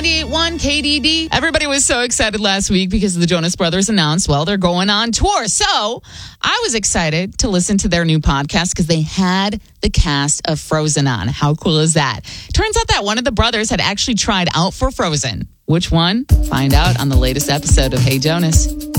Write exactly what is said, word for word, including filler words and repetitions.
ninety-eight point one K D D. Everybody was so excited last week because the Jonas Brothers announced, well, they're going on tour. So I was excited to listen to their new podcast because they had the cast of Frozen on. How cool is that? Turns out that one of the brothers had actually tried out for Frozen. Which one? Find out on the latest episode of Hey Jonas.